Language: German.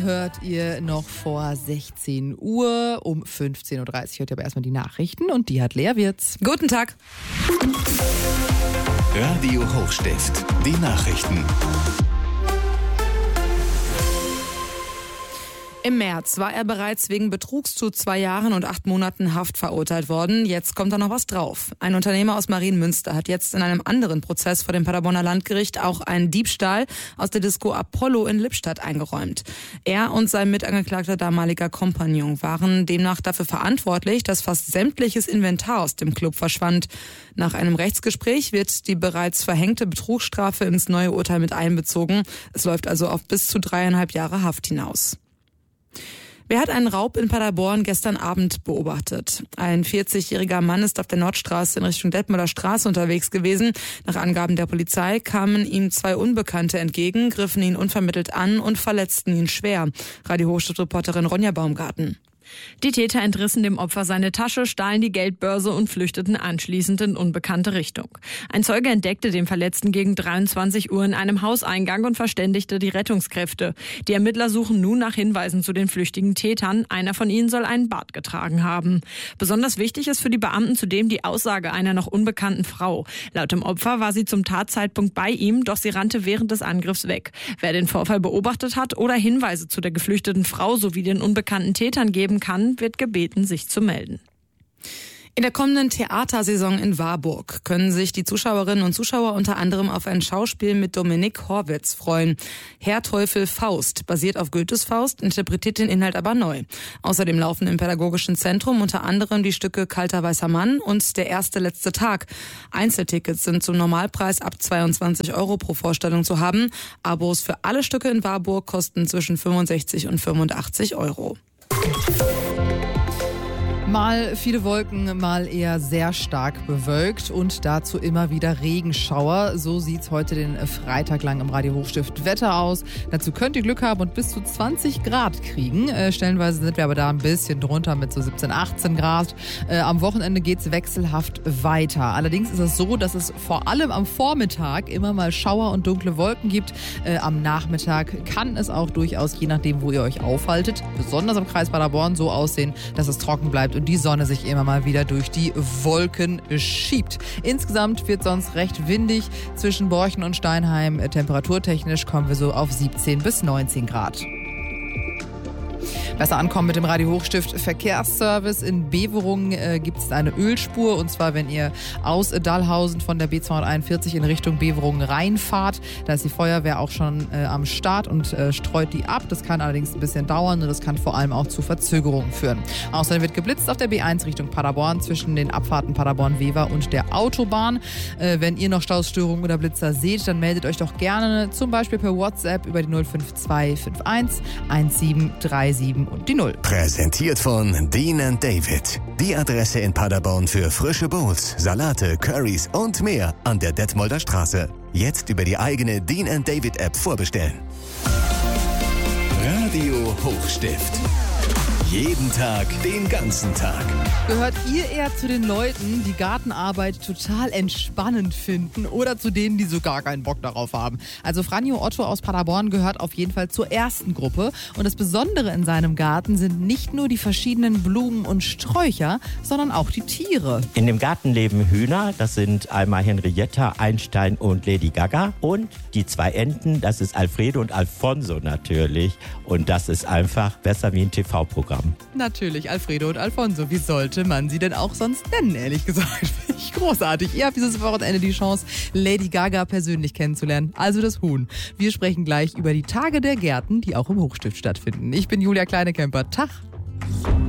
Hört ihr noch vor 16 Uhr. Um 15.30 Uhr hört ihr aber erstmal die Nachrichten und die hat Lea Wirz. Guten Tag. Radio Hochstift, die Nachrichten. Im März war er bereits wegen Betrugs zu 2 Jahren und 8 Monaten Haft verurteilt worden. Jetzt kommt da noch was drauf. Ein Unternehmer aus Marienmünster hat jetzt in einem anderen Prozess vor dem Paderborner Landgericht auch einen Diebstahl aus der Disco Apollo in Lippstadt eingeräumt. Er und sein mitangeklagter damaliger Kompagnon waren demnach dafür verantwortlich, dass fast sämtliches Inventar aus dem Club verschwand. Nach einem Rechtsgespräch wird die bereits verhängte Betrugsstrafe ins neue Urteil mit einbezogen. Es läuft also auf bis zu 3,5 Jahre Haft hinaus. Wer hat einen Raub in Paderborn gestern Abend beobachtet? Ein 40-jähriger Mann ist auf der Nordstraße in Richtung Detmolder Straße unterwegs gewesen. Nach Angaben der Polizei kamen ihm 2 Unbekannte entgegen, griffen ihn unvermittelt an und verletzten ihn schwer. Radio Hochstift-Reporterin Ronja Baumgarten. Die Täter entrissen dem Opfer seine Tasche, stahlen die Geldbörse und flüchteten anschließend in unbekannte Richtung. Ein Zeuge entdeckte den Verletzten gegen 23 Uhr in einem Hauseingang und verständigte die Rettungskräfte. Die Ermittler suchen nun nach Hinweisen zu den flüchtigen Tätern. Einer von ihnen soll einen Bart getragen haben. Besonders wichtig ist für die Beamten zudem die Aussage einer noch unbekannten Frau. Laut dem Opfer war sie zum Tatzeitpunkt bei ihm, doch sie rannte während des Angriffs weg. Wer den Vorfall beobachtet hat oder Hinweise zu der geflüchteten Frau sowie den unbekannten Tätern geben kann, wird gebeten, sich zu melden. In der kommenden Theatersaison in Warburg können sich die Zuschauerinnen und Zuschauer unter anderem auf ein Schauspiel mit Dominik Horwitz freuen. Herr Teufel Faust, basiert auf Goethes Faust, interpretiert den Inhalt aber neu. Außerdem laufen im Pädagogischen Zentrum unter anderem die Stücke Kalter weißer Mann und Der erste letzte Tag. Einzeltickets sind zum Normalpreis ab 22 € pro Vorstellung zu haben. Abos für alle Stücke in Warburg kosten zwischen 65 und 85 €. Mal viele Wolken, mal eher sehr stark bewölkt und dazu immer wieder Regenschauer. So sieht's heute den Freitag lang im Radio Hochstift Wetter aus. Dazu könnt ihr Glück haben und bis zu 20 Grad kriegen. Stellenweise sind wir aber da ein bisschen drunter mit so 17, 18 Grad. Am Wochenende geht's wechselhaft weiter. Allerdings ist es so, dass es vor allem am Vormittag immer mal Schauer und dunkle Wolken gibt. Am Nachmittag kann es auch durchaus, je nachdem, wo ihr euch aufhaltet, besonders im Kreis Paderborn, so aussehen, dass es trocken bleibt und die Sonne sich immer mal wieder durch die Wolken schiebt. Insgesamt wird sonst recht windig zwischen Borchen und Steinheim. Temperaturtechnisch kommen wir so auf 17 bis 19 Grad. Besser ankommen mit dem Radio Hochstift Verkehrsservice. In Beverungen gibt es eine Ölspur, und zwar wenn ihr aus Dallhausen von der B241 in Richtung Beverungen reinfahrt. Da ist die Feuerwehr auch schon am Start und streut die ab. Das kann allerdings ein bisschen dauern und das kann vor allem auch zu Verzögerungen führen. Außerdem wird geblitzt auf der B1 Richtung Paderborn zwischen den Abfahrten Paderborn-Wever und der Autobahn. Wenn ihr noch Stausstörungen oder Blitzer seht, dann meldet euch doch gerne zum Beispiel per WhatsApp über die 05251 1737 und die 0. Präsentiert von Dean & David. Die Adresse in Paderborn für frische Bowls, Salate, Currys und mehr an der Detmolder Straße. Jetzt über die eigene Dean & David App vorbestellen. Radio Hochstift. Jeden Tag, den ganzen Tag. Gehört ihr eher zu den Leuten, die Gartenarbeit total entspannend finden oder zu denen, die so gar keinen Bock darauf haben? Also Franjo Otto aus Paderborn gehört auf jeden Fall zur ersten Gruppe. Und das Besondere in seinem Garten sind nicht nur die verschiedenen Blumen und Sträucher, sondern auch die Tiere. In dem Garten leben Hühner, das sind einmal Henrietta, Einstein und Lady Gaga. Und die 2 Enten, das ist Alfredo und Alfonso natürlich. Und das ist einfach besser wie ein TV-Programm. Natürlich, Alfredo und Alfonso. Wie sollte man sie denn auch sonst nennen, ehrlich gesagt? Finde ich großartig. Ihr habt dieses Wochenende die Chance, Lady Gaga persönlich kennenzulernen, also das Huhn. Wir sprechen gleich über die Tage der Gärten, die auch im Hochstift stattfinden. Ich bin Julia Kleinekemper. Tag.